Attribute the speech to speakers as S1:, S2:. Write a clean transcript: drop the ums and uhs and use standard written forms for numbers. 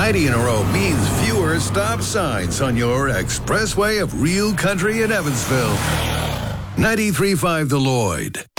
S1: 90 in a row means fewer stop signs on your expressway of real country in Evansville. 93.5 The Lloyd.